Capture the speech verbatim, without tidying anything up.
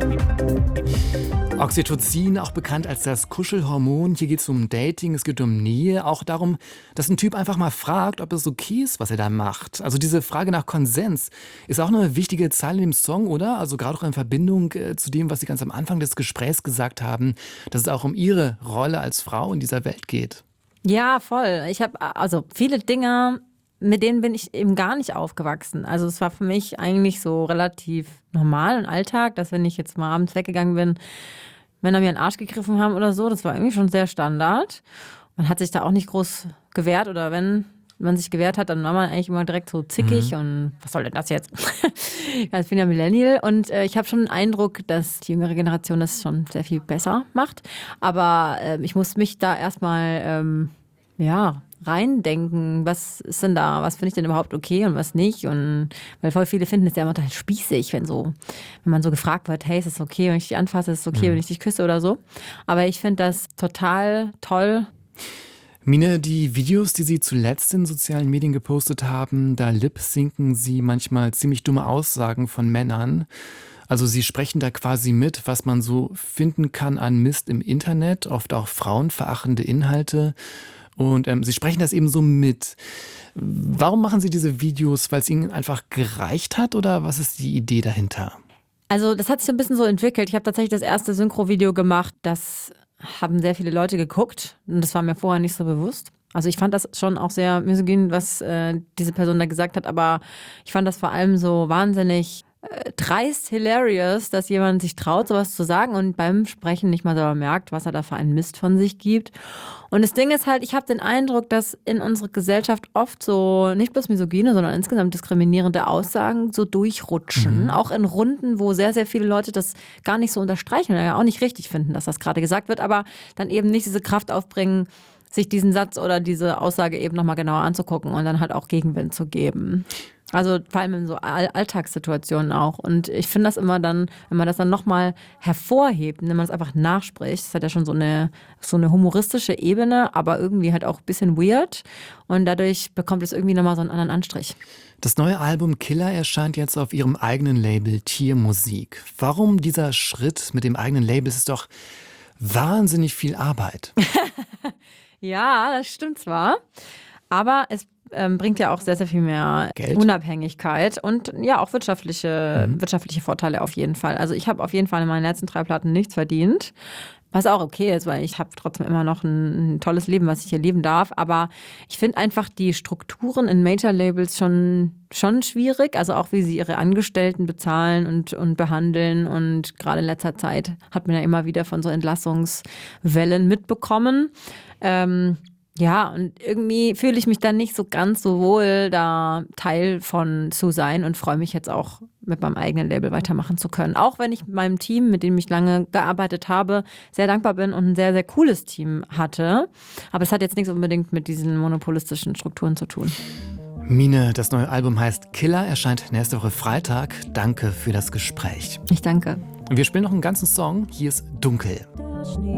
Oxytocin, auch bekannt als das Kuschelhormon. Hier geht es um Dating, es geht um Nähe, auch darum, dass ein Typ einfach mal fragt, ob es okay ist, was er da macht. Also diese Frage nach Konsens ist auch eine wichtige Zeile in dem Song, oder? Also gerade auch in Verbindung äh, zu dem, was Sie ganz am Anfang des Gesprächs gesagt haben, dass es auch um Ihre Rolle als Frau in dieser Welt geht. Ja, voll. Ich habe also viele Dinge, mit denen bin ich eben gar nicht aufgewachsen. Also es war für mich eigentlich so relativ normal im Alltag, dass wenn ich jetzt mal abends weggegangen bin, Männer mir in den Arsch gegriffen haben oder so, das war irgendwie schon sehr Standard. Man hat sich da auch nicht groß gewehrt oder wenn man sich gewehrt hat, dann war man eigentlich immer direkt so zickig Mhm. und was soll denn das jetzt? Ja, ich bin ja Millennial und äh, ich habe schon den Eindruck, dass die jüngere Generation das schon sehr viel besser macht. Aber äh, ich muss mich da erstmal ähm, ja, reindenken, was ist denn da, was finde ich denn überhaupt okay und was nicht. Und weil voll viele finden es ja immer total spießig, wenn so, wenn man so gefragt wird, hey, ist es okay, wenn ich dich anfasse, ist es okay, Mhm. wenn ich dich küsse oder so. Aber ich finde das total toll. Mine, die Videos, die Sie zuletzt in sozialen Medien gepostet haben, da lip-sinken Sie manchmal ziemlich dumme Aussagen von Männern. Also Sie sprechen da quasi mit, was man so finden kann an Mist im Internet, oft auch frauenverachtende Inhalte. Und ähm, Sie sprechen das eben so mit. Warum machen Sie diese Videos? Weil es Ihnen einfach gereicht hat oder was ist die Idee dahinter? Also das hat sich so ein bisschen so entwickelt. Ich habe tatsächlich das erste Synchro-Video gemacht, das haben sehr viele Leute geguckt und das war mir vorher nicht so bewusst. Also ich fand das schon auch sehr misogyn, was äh, diese Person da gesagt hat, aber ich fand das vor allem so wahnsinnig äh, dreist hilarious, dass jemand sich traut, sowas zu sagen und beim Sprechen nicht mal selber merkt, was er da für einen Mist von sich gibt. Und das Ding ist halt, ich habe den Eindruck, dass in unserer Gesellschaft oft so nicht bloß misogyne, sondern insgesamt diskriminierende Aussagen so durchrutschen. Mhm. Auch in Runden, wo sehr, sehr viele Leute das gar nicht so unterstreichen oder ja auch nicht richtig finden, dass das gerade gesagt wird, aber dann eben nicht diese Kraft aufbringen, sich diesen Satz oder diese Aussage eben nochmal genauer anzugucken und dann halt auch Gegenwind zu geben. Also vor allem in so All- Alltagssituationen auch. Und ich finde das immer dann, wenn man das dann nochmal hervorhebt, wenn man es einfach nachspricht, das hat ja schon so eine, so eine humoristische Ebene, aber irgendwie halt auch ein bisschen weird. Und dadurch bekommt es irgendwie nochmal so einen anderen Anstrich. Das neue Album Killer erscheint jetzt auf Ihrem eigenen Label Tiermusik. Warum dieser Schritt mit dem eigenen Label? Es ist doch wahnsinnig viel Arbeit. Ja, das stimmt zwar, aber es ähm, bringt ja auch sehr, sehr viel mehr Geld? Unabhängigkeit und ja auch wirtschaftliche, Mhm. wirtschaftliche Vorteile auf jeden Fall. Also ich habe auf jeden Fall in meinen letzten drei Platten nichts verdient, was auch okay ist, weil ich habe trotzdem immer noch ein, ein tolles Leben, was ich hier leben darf. Aber ich finde einfach die Strukturen in Major-Labels schon, schon schwierig. Also auch wie sie ihre Angestellten bezahlen und, und behandeln. Und gerade in letzter Zeit hat man ja immer wieder von so Entlassungswellen mitbekommen. Ähm, ja, und irgendwie fühle ich mich dann nicht so ganz so wohl, da Teil von zu sein und freue mich jetzt auch mit meinem eigenen Label weitermachen zu können. Auch wenn ich mit meinem Team, mit dem ich lange gearbeitet habe, sehr dankbar bin und ein sehr, sehr cooles Team hatte. Aber es hat jetzt nichts unbedingt mit diesen monopolistischen Strukturen zu tun. Mine, das neue Album heißt Killer, erscheint nächste Woche Freitag. Danke für das Gespräch. Ich danke. Und wir spielen noch einen ganzen Song. Hier ist Dunkel.